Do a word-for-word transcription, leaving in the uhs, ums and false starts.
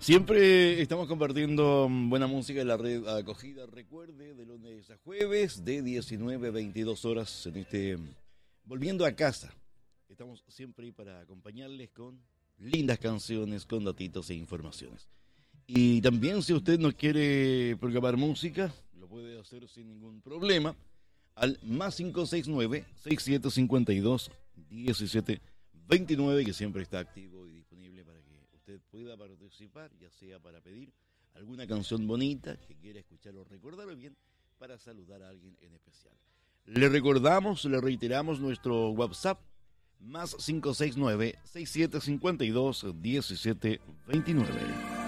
Siempre estamos compartiendo buena música en la red acogida. Recuerde, de lunes a jueves, de diecinueve a veintidós horas, en este Volviendo a Casa. Estamos siempre ahí para acompañarles con lindas canciones, con datitos e informaciones. Y también, si usted no quiere programar música, lo puede hacer sin ningún problema al más cinco seis nueve, seis siete cinco dos, uno siete dos nueve, que siempre está activo y disponible para que usted pueda participar, ya sea para pedir alguna canción bonita que quiera escuchar o recordar, o bien para saludar a alguien en especial. Le recordamos, le reiteramos nuestro WhatsApp, más cinco seis nueve, seis siete cinco dos, uno siete dos nueve.